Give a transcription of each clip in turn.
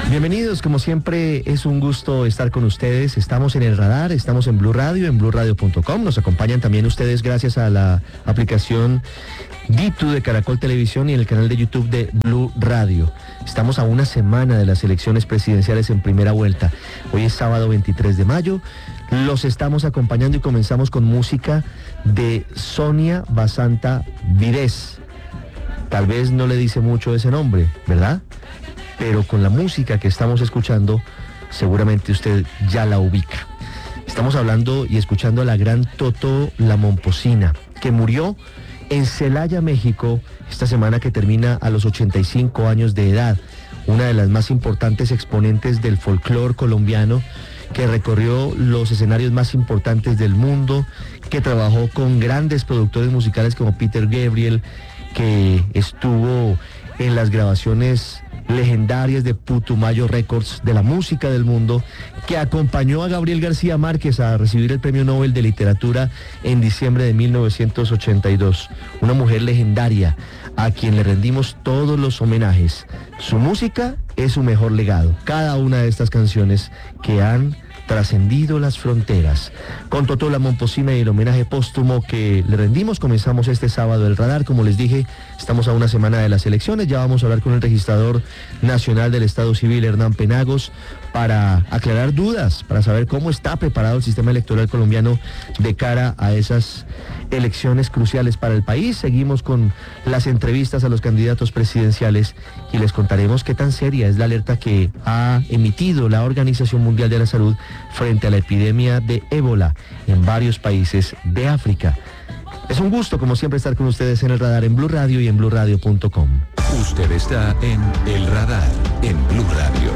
Bienvenidos, como siempre es un gusto estar con ustedes. Estamos en el radar, estamos en Blue Radio, en blueradio.com. Nos acompañan también ustedes gracias a la aplicación Ditu de Caracol Televisión y en el canal de YouTube de Blue Radio. Estamos a una semana de las elecciones presidenciales en primera vuelta. Hoy es sábado 23 de mayo. Los estamos acompañando y comenzamos con música de Sonia Basanta Virés. Tal vez no le dice mucho ese nombre, ¿verdad? Pero con la música que estamos escuchando, seguramente usted ya la ubica. Estamos hablando y escuchando a la gran Totó La Momposina, que murió en Celaya, México, esta semana que termina a los 85 años de edad. Una de las más importantes exponentes del folclore colombiano, que recorrió los escenarios más importantes del mundo, que trabajó con grandes productores musicales como Peter Gabriel, que estuvo en las grabaciones legendarias de Putumayo Records de la música del mundo, que acompañó a Gabriel García Márquez a recibir el Premio Nobel de Literatura en diciembre de 1982. Una mujer legendaria a quien le rendimos todos los homenajes. Su música es su mejor legado. Cada una de estas canciones que han trascendido las fronteras. Con Totó La Momposina y el homenaje póstumo que le rendimos, comenzamos este sábado el radar. Como les dije, estamos a una semana de las elecciones. Ya vamos a hablar con el registrador nacional del Estado Civil, Hernán Penagos, para aclarar dudas, para saber cómo está preparado el sistema electoral colombiano de cara a esas elecciones cruciales para el país. Seguimos con las entrevistas a los candidatos presidenciales y les contaremos qué tan seria es la alerta que ha emitido la Organización Mundial de la Salud frente a la epidemia de ébola en varios países de África. Es un gusto, como siempre, estar con ustedes en el radar en Blue Radio y en blueradio.com. Usted está en El Radar, en Blue Radio.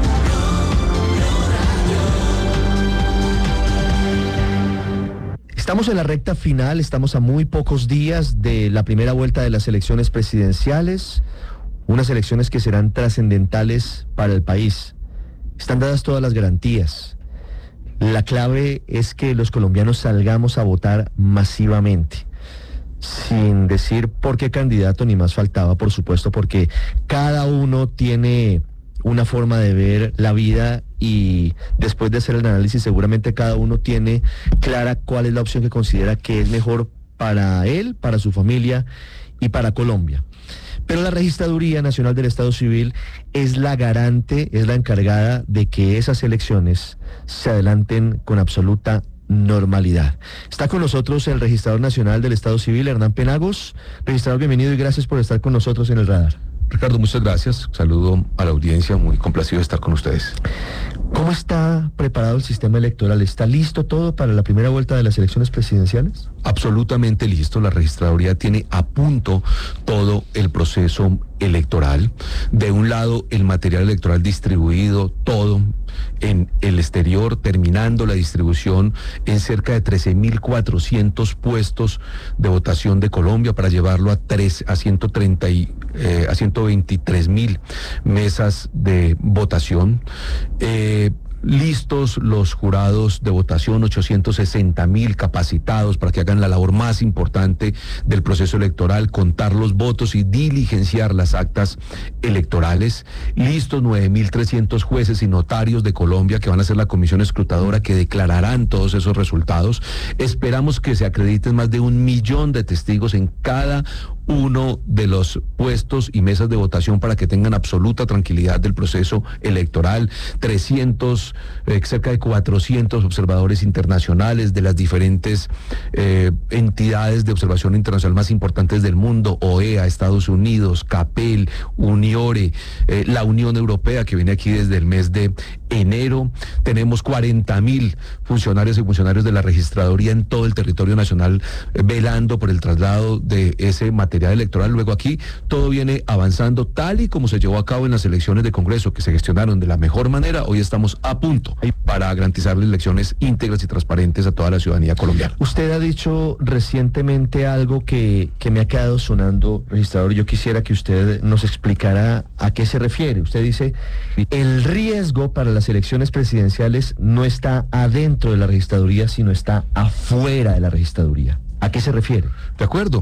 Estamos en la recta final, estamos a muy pocos días de la primera vuelta de las elecciones presidenciales, unas elecciones que serán trascendentales para el país. Están dadas todas las garantías. La clave es que los colombianos salgamos a votar masivamente, sin decir por qué candidato ni más faltaba, por supuesto, porque cada uno tiene una forma de ver la vida y después de hacer el análisis seguramente cada uno tiene clara cuál es la opción que considera que es mejor para él, para su familia y para Colombia. Pero la Registraduría Nacional del Estado Civil es la garante, es la encargada de que esas elecciones se adelanten con absoluta normalidad. Está con nosotros el Registrador Nacional del Estado Civil, Hernán Penagos. Registrador, bienvenido y gracias por estar con nosotros en el radar. Ricardo, muchas gracias. Saludo a la audiencia, muy complacido de estar con ustedes. ¿Cómo está preparado el sistema electoral? ¿Está listo todo para la primera vuelta de las elecciones presidenciales? Absolutamente listo. La registraduría tiene a punto todo el proceso electoral. De un lado, el material electoral distribuido, todo en el exterior, terminando la distribución en cerca de 13.400 puestos de votación de Colombia para llevarlo a 123.000 mesas de votación. Listos los jurados de votación, 860.000 capacitados para que hagan la labor más importante del proceso electoral, contar los votos y diligenciar las actas electorales. Listos 9.300 jueces y notarios de Colombia que van a ser la comisión escrutadora que declararán todos esos resultados. Esperamos que se acrediten más de 1 millón de testigos en cada uno de los puestos y mesas de votación para que tengan absoluta tranquilidad del proceso electoral. 300, cerca de 400 observadores internacionales de las diferentes entidades de observación internacional más importantes del mundo, OEA, Estados Unidos, CAPEL, UNIORE, la Unión Europea, que viene aquí desde el mes de enero. Tenemos 40.000 funcionarios y funcionarios de la registraduría en todo el territorio nacional velando por el traslado de ese material electoral. Luego aquí todo viene avanzando tal y como se llevó a cabo en las elecciones de Congreso, que se gestionaron de la mejor manera. Hoy estamos a punto para garantizar elecciones íntegras y transparentes a toda la ciudadanía colombiana. Usted ha dicho recientemente algo que me ha quedado sonando, registrador, y yo quisiera que usted nos explicara a qué se refiere. Usted dice, el riesgo para las elecciones presidenciales no está adentro de la registraduría, sino está afuera de la registraduría. ¿A qué se refiere? De acuerdo.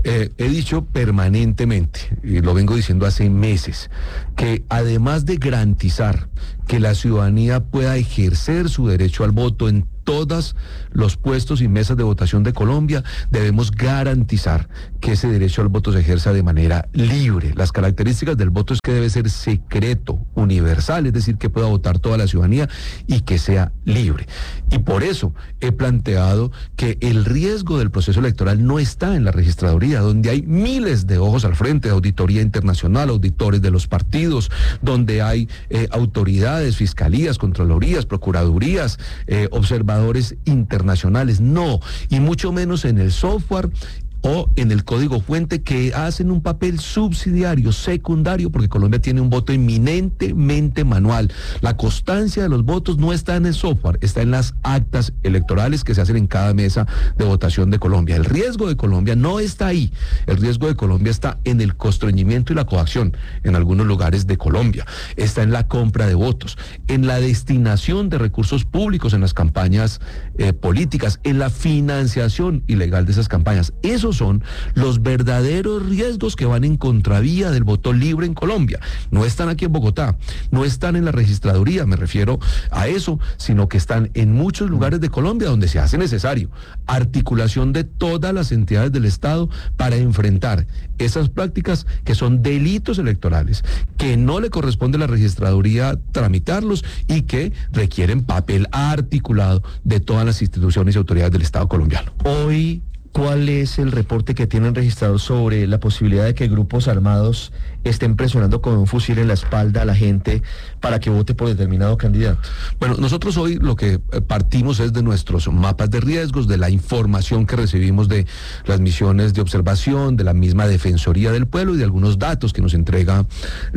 he dicho permanentemente, y lo vengo diciendo hace meses, que además de garantizar que la ciudadanía pueda ejercer su derecho al voto en todos los puestos y mesas de votación de Colombia, debemos garantizar que ese derecho al voto se ejerza de manera libre. Las características del voto es que debe ser secreto, universal, es decir, que pueda votar toda la ciudadanía y que sea libre. Y por eso he planteado que el riesgo del proceso electoral no está en la registraduría, donde hay miles de ojos al frente, auditoría internacional, auditores de los partidos, donde hay autoridades, fiscalías, contralorías, procuradurías, observadores internacionales, no, y mucho menos en el software o en el código fuente, que hacen un papel subsidiario, secundario, porque Colombia tiene un voto eminentemente manual. La constancia de los votos no está en el software, está en las actas electorales que se hacen en cada mesa de votación de Colombia. El riesgo de Colombia no está ahí, el riesgo de Colombia está en el constreñimiento y la coacción en algunos lugares de Colombia, está en la compra de votos, en la destinación de recursos públicos en las campañas políticas, en la financiación ilegal de esas campañas. Esos son los verdaderos riesgos que van en contravía del voto libre en Colombia. No están aquí en Bogotá, no están en la registraduría, me refiero a eso, sino que están en muchos lugares de Colombia donde se hace necesario articulación de todas las entidades del Estado para enfrentar esas prácticas que son delitos electorales, que no le corresponde a la registraduría tramitarlos y que requieren papel articulado de todas las instituciones y autoridades del Estado colombiano. Hoy, ¿cuál es el reporte que tienen registrado sobre la posibilidad de que grupos armados estén presionando con un fusil en la espalda a la gente para que vote por determinado candidato? Bueno, nosotros hoy lo que partimos es de nuestros mapas de riesgos, de la información que recibimos de las misiones de observación, de la misma Defensoría del Pueblo y de algunos datos que nos entrega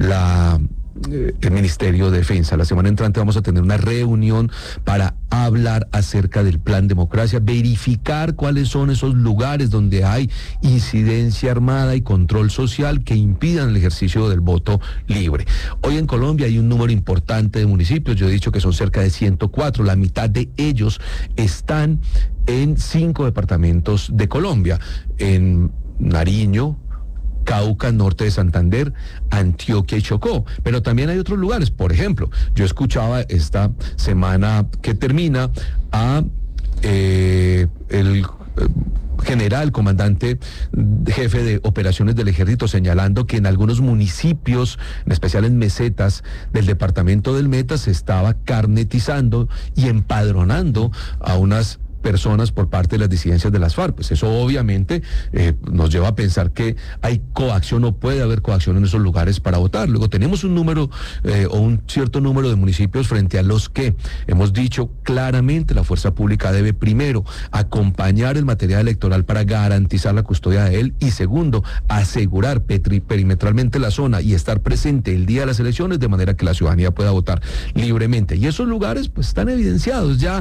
el Ministerio de Defensa. La semana entrante vamos a tener una reunión para hablar acerca del Plan Democracia, verificar cuáles son esos lugares donde hay incidencia armada y control social que impidan el ejercicio del voto libre. Hoy en Colombia hay un número importante de municipios, yo he dicho que son cerca de 104, la mitad de ellos están en 5 departamentos de Colombia, en Nariño, Cauca, norte de Santander, Antioquia y Chocó, pero también hay otros lugares. Por ejemplo, yo escuchaba esta semana que termina a el general, comandante jefe de operaciones del ejército, señalando que en algunos municipios, en especial en mesetas del departamento del Meta, se estaba carnetizando y empadronando a unas personas por parte de las disidencias de las FARC. Pues eso obviamente nos lleva a pensar que hay coacción o puede haber coacción en esos lugares para votar. Luego tenemos un número o un cierto número de municipios frente a los que hemos dicho claramente la fuerza pública debe primero acompañar el material electoral para garantizar la custodia de él y segundo, asegurar perimetralmente la zona y estar presente el día de las elecciones de manera que la ciudadanía pueda votar libremente. Y esos lugares pues están evidenciados, ya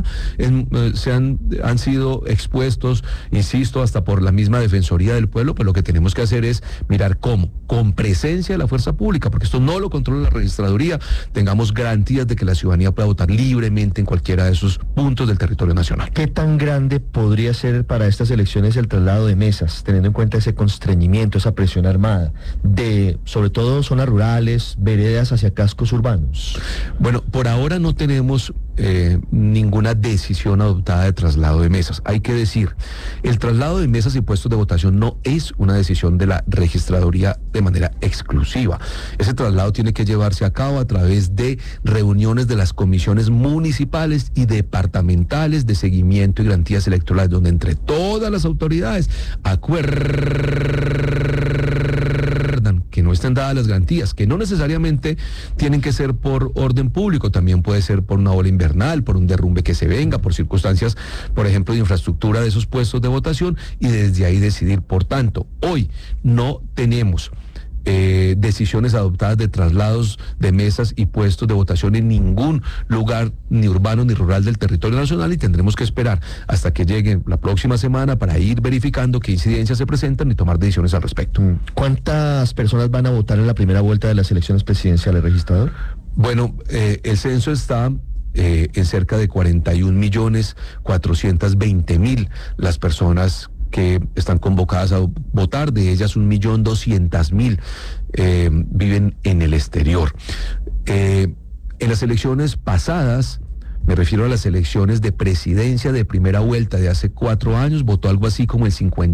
han sido expuestos, insisto, hasta por la misma Defensoría del Pueblo. Pues lo que tenemos que hacer es mirar cómo, con presencia de la fuerza pública, porque esto no lo controla la registraduría, tengamos garantías de que la ciudadanía pueda votar libremente en cualquiera de esos puntos del territorio nacional. ¿Qué tan grande podría ser para estas elecciones el traslado de mesas, teniendo en cuenta ese constreñimiento, esa presión armada, de sobre todo zonas rurales, veredas hacia cascos urbanos? Bueno, por ahora no tenemos ninguna decisión adoptada de traslado de mesas. Hay que decir, el traslado de mesas y puestos de votación no es una decisión de la registraduría de manera exclusiva. Ese traslado tiene que llevarse a cabo a través de reuniones de las comisiones municipales y departamentales de seguimiento y garantías electorales, donde entre todas las autoridades acuerdan que no estén dadas las garantías, que no necesariamente tienen que ser por orden público, también puede ser por una ola invernal, por un derrumbe que se venga, por circunstancias, por ejemplo, de infraestructura de esos puestos de votación, y desde ahí decidir. Por tanto, hoy no tenemos decisiones adoptadas de traslados de mesas y puestos de votación en ningún lugar, ni urbano ni rural del territorio nacional, y tendremos que esperar hasta que llegue la próxima semana para ir verificando qué incidencias se presentan y tomar decisiones al respecto. ¿Cuántas personas van a votar en la primera vuelta de las elecciones presidenciales, registrador? Bueno, el censo está en cerca de 41.420.000 las personas que están convocadas a votar, de ellas 1.200.000 viven en el exterior. En las elecciones pasadas, me refiero a las elecciones de presidencia de primera vuelta de hace 4 años, votó algo así como el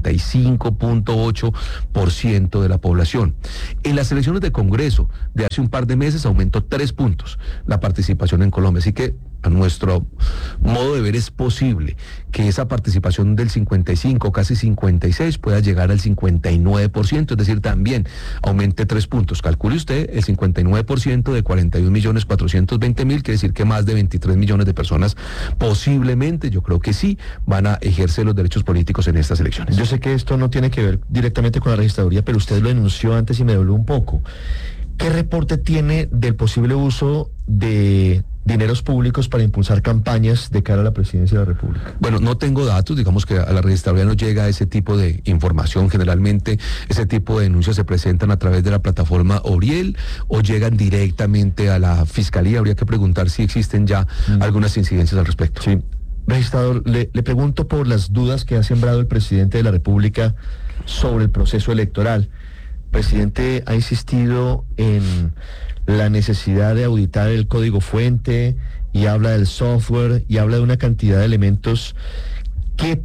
55.8% de la población. En las elecciones de Congreso de hace un par de meses aumentó 3 puntos la participación en Colombia. Así que a nuestro modo de ver es posible que esa participación del 55, casi 56, pueda llegar al 59%, es decir, también aumente 3 puntos. Calcule usted, el 59% de 41.420.000, quiere decir que más de 23 millones de personas posiblemente, yo creo que sí, van a ejercer los derechos políticos en estas elecciones. Yo sé que esto no tiene que ver directamente con la registraduría, pero usted lo denunció antes y me dolió un poco. ¿Qué reporte tiene del posible uso de dineros públicos para impulsar campañas de cara a la presidencia de la República? Bueno, no tengo datos, digamos que a la registraduría no llega ese tipo de información. Generalmente ese tipo de denuncias se presentan a través de la plataforma Oriel o llegan directamente a la Fiscalía. Habría que preguntar si existen ya algunas incidencias al respecto. Sí. Registrador, le pregunto por las dudas que ha sembrado el presidente de la República sobre el proceso electoral. El presidente ha insistido en la necesidad de auditar el código fuente y habla del software y habla de una cantidad de elementos. ¿Qué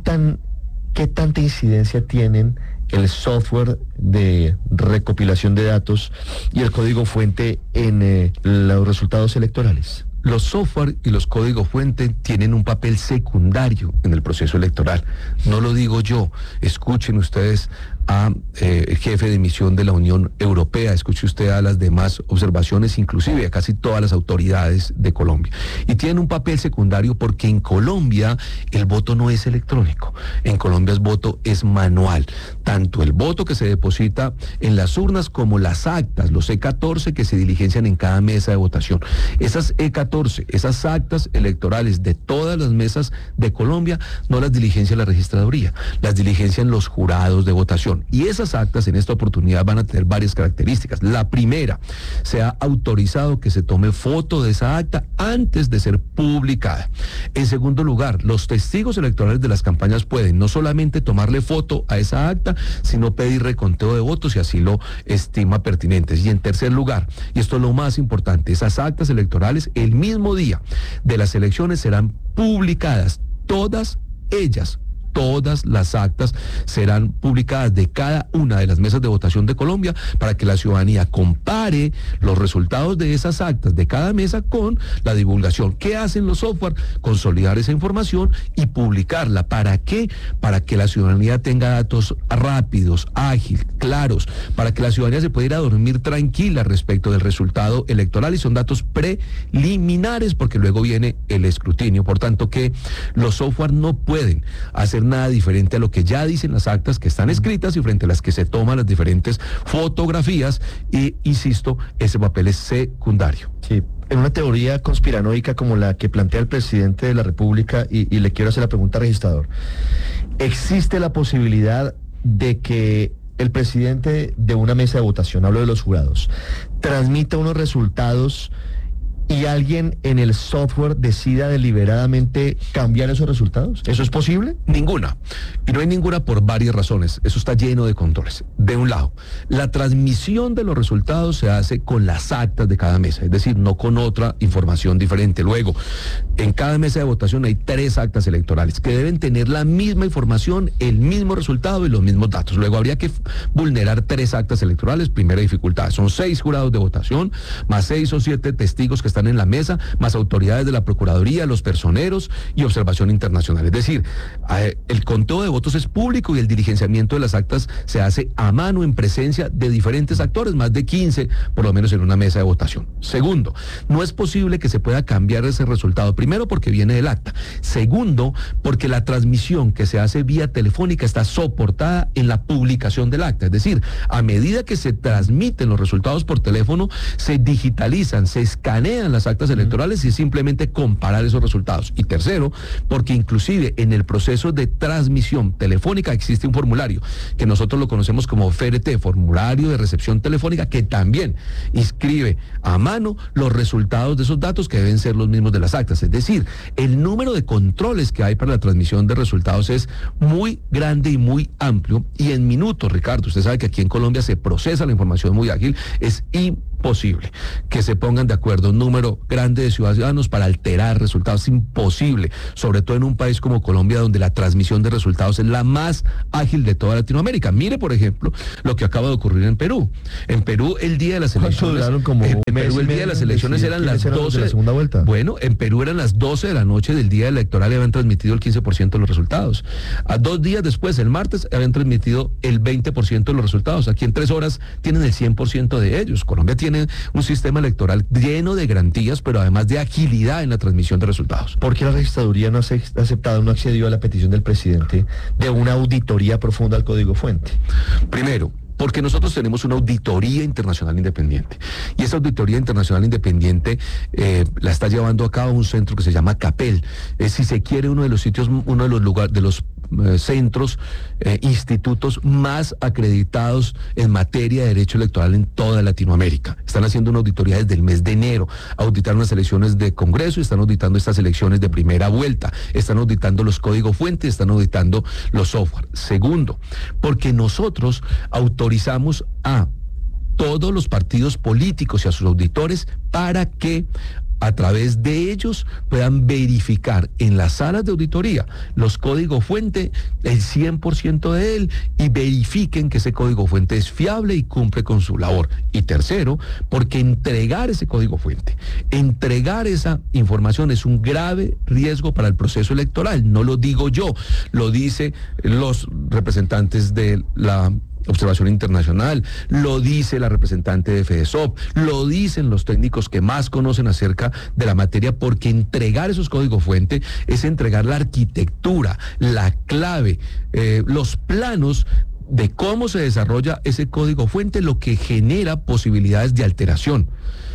tanta incidencia tienen el software de recopilación de datos y el código fuente en los resultados electorales? Los software y los códigos fuente tienen un papel secundario en el proceso electoral. No lo digo yo. Escuchen ustedes a el jefe de misión de la Unión Europea, escuche usted a las demás observaciones, inclusive a casi todas las autoridades de Colombia. Y tienen un papel secundario porque en Colombia el voto no es electrónico. En Colombia el voto es manual. Tanto el voto que se deposita en las urnas como las actas, los E14 que se diligencian en cada mesa de votación. Esas E14, esas actas electorales de todas las mesas de Colombia, no las diligencia la registraduría, las diligencian los jurados de votación. Y esas actas en esta oportunidad van a tener varias características. La primera, se ha autorizado que se tome foto de esa acta antes de ser publicada. En segundo lugar, los testigos electorales de las campañas pueden no solamente tomarle foto a esa acta, sino pedir reconteo de votos si así lo estima pertinentes. Y en tercer lugar, y esto es lo más importante, esas actas electorales el mismo día de las elecciones serán publicadas, todas ellas. Todas las actas serán publicadas de cada una de las mesas de votación de Colombia para que la ciudadanía compare los resultados de esas actas de cada mesa con la divulgación. ¿Qué hacen los software? Consolidar esa información y publicarla. ¿Para qué? Para que la ciudadanía tenga datos rápidos, ágiles, claros, para que la ciudadanía se pueda ir a dormir tranquila respecto del resultado electoral, y son datos preliminares porque luego viene el escrutinio. Por tanto, que los software no pueden hacer nada diferente a lo que ya dicen las actas que están escritas y frente a las que se toman las diferentes fotografías, y insisto, ese papel es secundario. Sí, en una teoría conspiranoica como la que plantea el presidente de la República, y le quiero hacer la pregunta, registrador, ¿existe la posibilidad de que el presidente de una mesa de votación, hablo de los jurados, transmita unos resultados y alguien en el software decida deliberadamente cambiar esos resultados? ¿Eso es posible? Ninguna. Y no hay ninguna por varias razones. Eso está lleno de controles. De un lado, la transmisión de los resultados se hace con las actas de cada mesa, es decir, no con otra información diferente. Luego, en cada mesa de votación hay 3 actas electorales que deben tener la misma información, el mismo resultado y los mismos datos. Luego habría que vulnerar 3 actas electorales. Primera dificultad, son 6 jurados de votación, más 6 o 7 testigos que están en la mesa, más autoridades de la Procuraduría, los personeros y observación internacional. Es decir, el conteo de votos es público y el diligenciamiento de las actas se hace a mano en presencia de diferentes actores, más de 15 por lo menos en una mesa de votación. Segundo, no es posible que se pueda cambiar ese resultado. Primero, porque viene del acta. Segundo, porque la transmisión que se hace vía telefónica está soportada en la publicación del acta. Es decir, a medida que se transmiten los resultados por teléfono, se digitalizan, se escanean existían las actas electorales y simplemente comparar esos resultados. Y tercero, porque inclusive en el proceso de transmisión telefónica existe un formulario que nosotros lo conocemos como FRT, formulario de recepción telefónica, que también inscribe a mano los resultados de esos datos que deben ser los mismos de las actas. Es decir, el número de controles que hay para la transmisión de resultados es muy grande y muy amplio, y en minutos, Ricardo, usted sabe que aquí en Colombia se procesa la información muy ágil, es imposible que se pongan de acuerdo un número grande de ciudadanos para alterar resultados. Es imposible, sobre todo en un país como Colombia, donde la transmisión de resultados es la más ágil de toda Latinoamérica. Mire, por ejemplo, lo que acaba de ocurrir en Perú. En Perú, el día de las elecciones, el día de las elecciones eran las 12 de la segunda vuelta. Bueno, en Perú eran las 12 de la noche del día electoral y habían transmitido el 15% de los resultados. A 2 días después, el martes, habían transmitido el 20% de los resultados. Aquí en 3 horas tienen el 100% de ellos. Colombia tiene un sistema electoral lleno de garantías, pero además de agilidad en la transmisión de resultados. ¿Por qué la registraduría no ha aceptado, no accedió a la petición del presidente de una auditoría profunda al código fuente? Primero, porque nosotros tenemos una auditoría internacional independiente, y esa auditoría internacional independiente la está llevando a cabo un centro que se llama CAPEL. Es, si se quiere, uno de los sitios, uno de los lugares, de los centros, institutos más acreditados en materia de derecho electoral en toda Latinoamérica. Están haciendo una auditoría desde el mes de enero, auditaron las elecciones de Congreso, están auditando estas elecciones de primera vuelta, están auditando los códigos fuentes, están auditando los software. Segundo, porque nosotros autorizamos a todos los partidos políticos y a sus auditores para que a través de ellos puedan verificar en las salas de auditoría los códigos fuente, el 100% de él, y verifiquen que ese código fuente es fiable y cumple con su labor. Y tercero, porque entregar ese código fuente, entregar esa información es un grave riesgo para el proceso electoral. No lo digo yo, lo dicen los representantes de la Observación Internacional, lo dice la representante de FEDESOP, lo dicen los técnicos que más conocen acerca de la materia, porque entregar esos códigos fuente es entregar la arquitectura, la clave, los planos de cómo se desarrolla ese código fuente, lo que genera posibilidades de alteración.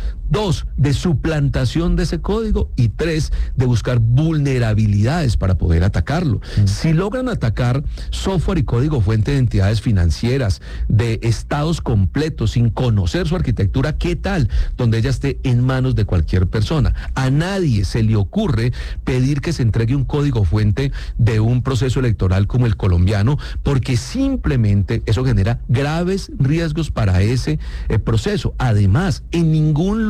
2, de suplantación de ese código, y 3, de buscar vulnerabilidades para poder atacarlo. Si logran atacar software y código fuente de entidades financieras, de estados completos, sin conocer su arquitectura, ¿qué tal? Donde ella esté en manos de cualquier persona. A nadie se le ocurre pedir que se entregue un código fuente de un proceso electoral como el colombiano, porque simplemente eso genera graves riesgos para ese proceso. Además, en ningún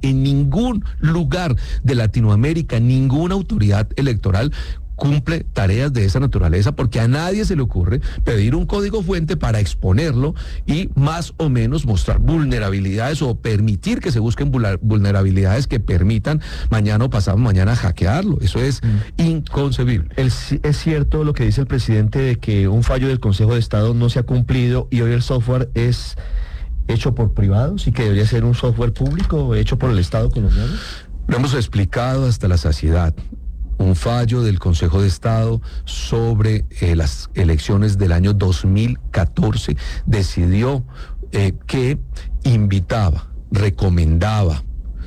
lugar de Latinoamérica, ninguna autoridad electoral cumple tareas de esa naturaleza, porque a nadie se le ocurre pedir un código fuente para exponerlo y más o menos mostrar vulnerabilidades o permitir que se busquen vulnerabilidades que permitan mañana o pasado mañana hackearlo. Eso es inconcebible. Es cierto lo que dice el presidente de que un fallo del Consejo de Estado no se ha cumplido y hoy el software es hecho por privados y que debería ser un software público hecho por el Estado colombiano. Lo hemos explicado hasta la saciedad. Un fallo del Consejo de Estado sobre las elecciones del año 2014 decidió que invitaba, recomendaba,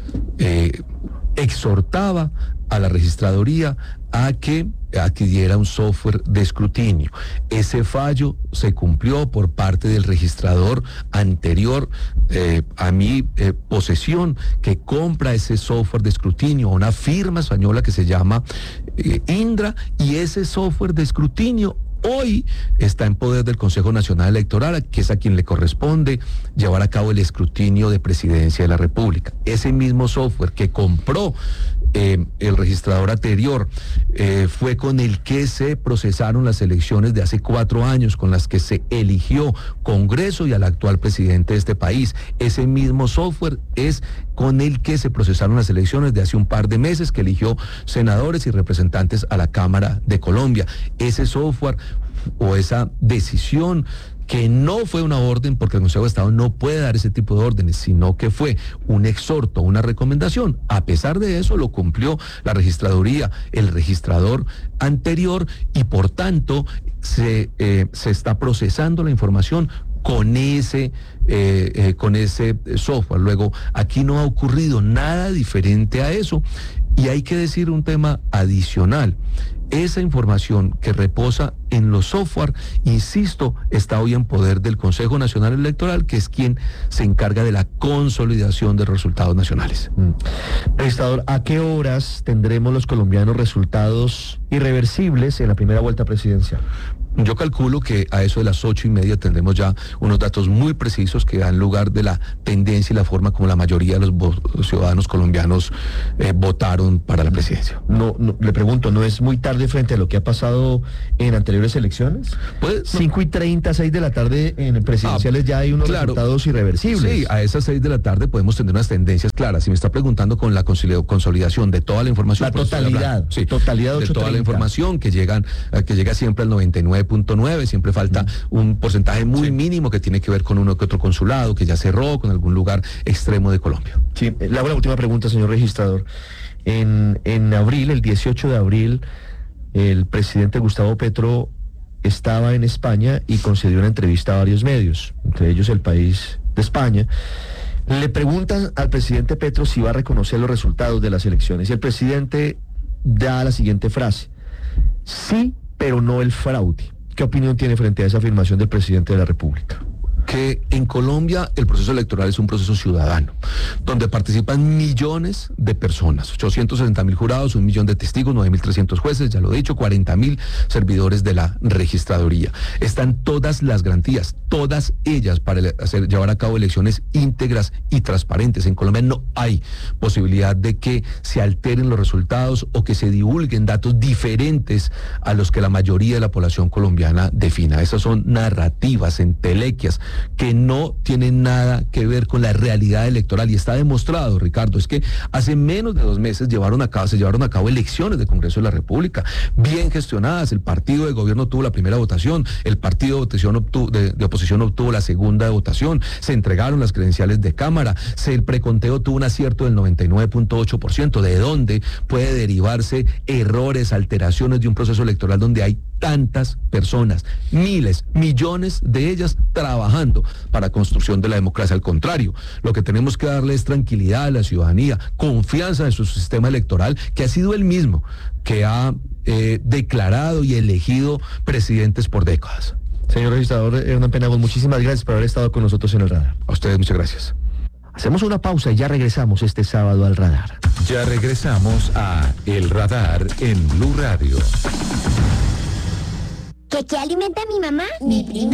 exhortaba a la registraduría a que adquiriera un software de escrutinio. Ese fallo se cumplió por parte del registrador anterior a mi posesión, que compra ese software de escrutinio a una firma española que se llama Indra, y ese software de escrutinio hoy está en poder del Consejo Nacional Electoral, que es a quien le corresponde llevar a cabo el escrutinio de Presidencia de la República. Ese mismo software que compró el registrador anterior fue con el que se procesaron las elecciones de hace 4 años, con las que se eligió Congreso y al actual presidente de este país. Ese mismo software es con el que se procesaron las elecciones de hace un par de meses, que eligió senadores y representantes a la Cámara de Colombia. Ese software o esa decisión, que no fue una orden, porque el Consejo de Estado no puede dar ese tipo de órdenes, sino que fue un exhorto, una recomendación. A pesar de eso, lo cumplió la registraduría, el registrador anterior, y por tanto se está procesando la información con ese software. Luego, aquí no ha ocurrido nada diferente a eso. Y hay que decir un tema adicional. Esa información que reposa en los software, insisto, está hoy en poder del Consejo Nacional Electoral, que es quien se encarga de la consolidación de los resultados nacionales. Registrador, ¿a qué horas tendremos los colombianos resultados irreversibles en la primera vuelta presidencial? Yo calculo que a eso de las 8:30 tendremos ya unos datos muy precisos que dan lugar de la tendencia y la forma como la mayoría de los ciudadanos colombianos votaron para la presidencia. No, le pregunto, ¿no es muy tarde frente a lo que ha pasado en anteriores elecciones? Pues, 5:30, 6 de la tarde en presidenciales ya hay unos resultados irreversibles. Sí, a esas 6 de la tarde podemos tener unas tendencias claras. Si me está preguntando con la consolidación de toda la información. La totalidad, sí, totalidad de toda la información que llega siempre al 99.9, siempre falta un porcentaje muy mínimo que tiene que ver con uno que otro consulado que ya cerró, con algún lugar extremo de Colombia. Sí, le hago la última pregunta, señor registrador. En abril, el 18 de abril, el presidente Gustavo Petro estaba en España y concedió una entrevista a varios medios, entre ellos El País de España. Le preguntan al presidente Petro si va a reconocer los resultados de las elecciones y el presidente da la siguiente frase: sí, pero no el fraude. ¿Qué opinión tiene frente a esa afirmación del presidente de la República? Que en Colombia el proceso electoral es un proceso ciudadano, donde participan millones de personas, 860.000 jurados, 1 millón de testigos, 9.300 jueces, ya lo he dicho, 40.000 servidores de la registraduría. Están todas las garantías, todas ellas, para llevar a cabo elecciones íntegras y transparentes. En Colombia no hay posibilidad de que se alteren los resultados o que se divulguen datos diferentes a los que la mayoría de la población colombiana defina. Esas son narrativas, entelequias, que no tienen nada que ver con la realidad electoral, y está demostrado, Ricardo. Es que hace menos de 2 meses se llevaron a cabo elecciones del Congreso de la República, bien gestionadas. El partido de gobierno tuvo la primera votación, el partido de oposición obtuvo la segunda votación, se entregaron las credenciales de Cámara, el preconteo tuvo un acierto del 99.8%, de donde puede derivarse errores, alteraciones de un proceso electoral donde hay tantas personas, miles, millones de ellas trabajando para construcción de la democracia. Al contrario, lo que tenemos que darle es tranquilidad a la ciudadanía, confianza en su sistema electoral, que ha sido el mismo que ha declarado y elegido presidentes por décadas. Señor registrador Hernán Penagos, muchísimas gracias por haber estado con nosotros en el radar. A ustedes muchas gracias. Hacemos una pausa y ya regresamos este sábado al radar. Ya regresamos a El Radar en Blue Radio. ¿Qué alimenta a mi mamá? Mi prima.